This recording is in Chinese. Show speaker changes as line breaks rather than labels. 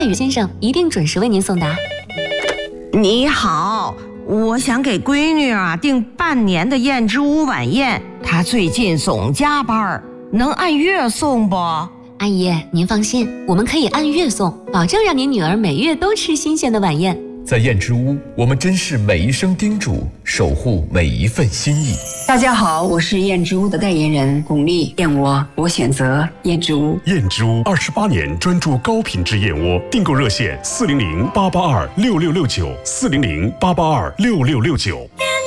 宇先生一定准时为您送达。
你好，我想给闺女订半年的燕之屋晚宴，她最近总加班，能按月送不？
阿姨，您放心，我们可以按月送，保证让您女儿每月都吃新鲜的晚宴。
在燕之屋，我们珍视每一声叮嘱，守护每一份心意。
大家好，我是燕之屋的代言人巩俐，燕窝我选择燕之屋。
燕之屋28年专注高品质燕窝，订购热线400-882-6669，400-882-6669。